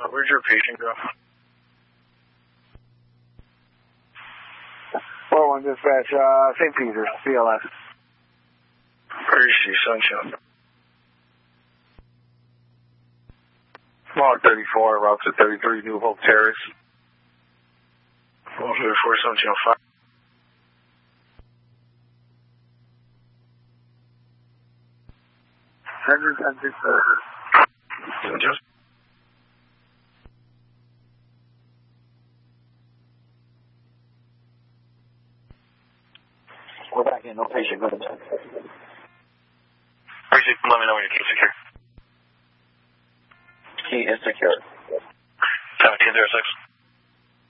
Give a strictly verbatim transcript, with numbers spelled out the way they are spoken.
Where'd your patient go? four one dispatch, uh, Saint Peter's, C L S. Where is she, Sunshine? Log thirty-four, route to thirty-three, New Hope Terrace. one thirty-four, seventeen oh five. Hundred, hundred, uh, Just. We're back in, no patient, go ahead. Let me know when your key's secure. Key is secure. seventeen oh six.